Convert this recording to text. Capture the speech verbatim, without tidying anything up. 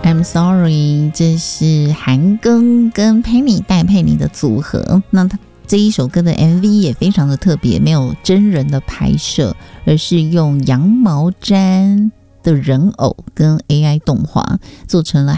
I'm Sorry， 这是韩庚跟 Penny 戴佩妮的组合。那他这一首歌的 M V 也非常的特别，没有真人的拍摄，而是用羊毛毡的人偶跟 A I 动画做成了